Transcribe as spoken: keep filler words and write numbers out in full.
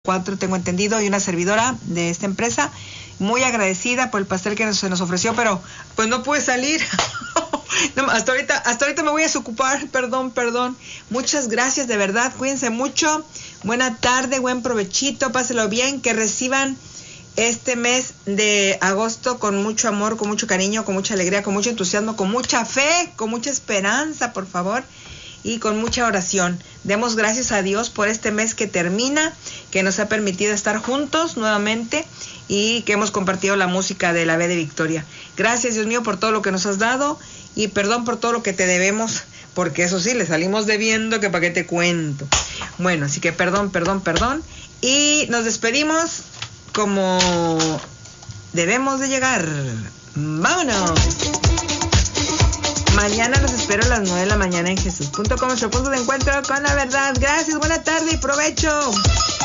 cuatro, tengo entendido, y una servidora de esta empresa, muy agradecida por el pastel que nos, se nos ofreció, pero pues no pude salir. No, hasta ahorita, hasta ahorita me voy a desocupar, perdón, perdón. Muchas gracias, de verdad, cuídense mucho. Buena tarde, buen provechito, páselo bien, que reciban este mes de agosto con mucho amor, con mucho cariño, con mucha alegría, con mucho entusiasmo, con mucha fe, con mucha esperanza, por favor, y con mucha oración. Demos gracias a Dios por este mes que termina, que nos ha permitido estar juntos nuevamente y que hemos compartido la música de la B de Victoria. Gracias, Dios mío, por todo lo que nos has dado y perdón por todo lo que te debemos, porque eso sí, le salimos debiendo, que para qué te cuento. Bueno, así que perdón, perdón, perdón. Y nos despedimos como debemos de llegar. ¡Vámonos! Mañana los espero a las nueve de la mañana en jesús punto com, nuestro punto de encuentro con la verdad. Gracias, buena tarde y provecho.